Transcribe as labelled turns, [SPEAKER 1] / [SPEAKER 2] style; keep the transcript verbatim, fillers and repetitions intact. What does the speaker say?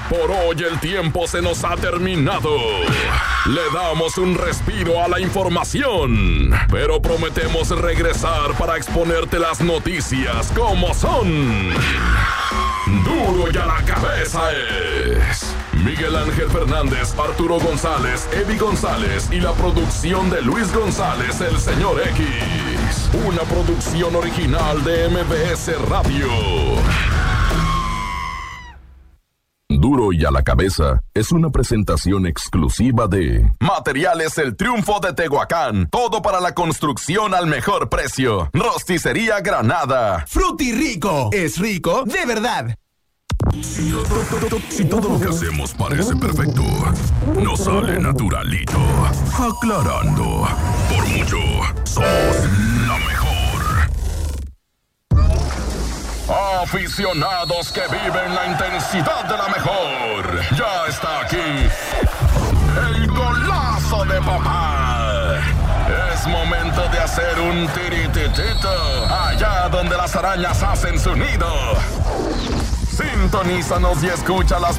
[SPEAKER 1] Por hoy el tiempo se nos ha terminado. Le damos un respiro a la información, pero prometemos regresar para exponerte las noticias como son. Duro y a la cabeza es Miguel Ángel Fernández, Arturo González, Eddie González y la producción de Luis González, el señor X. Una producción original de M B S Radio. Duro y a la cabeza es una presentación exclusiva de Materiales El Triunfo de Tehuacán. Todo para la construcción al mejor precio. Rosticería Granada.
[SPEAKER 2] Frutirico es rico de verdad.
[SPEAKER 1] Si todo, si todo lo que hacemos parece perfecto, nos sale naturalito. Aclarando, por mucho, somos la mejor. Aficionados que viven la intensidad de la mejor. Ya está aquí el golazo de papá. Es momento de hacer un tirititito allá donde las arañas hacen su nido. Sintonízanos y escucha las